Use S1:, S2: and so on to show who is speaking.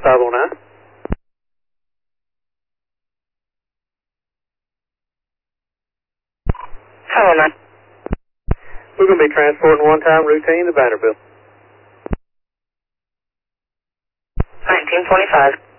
S1: 509.
S2: 509.
S1: We're going to be transporting one-time routine to Vanderbilt.
S2: 1925.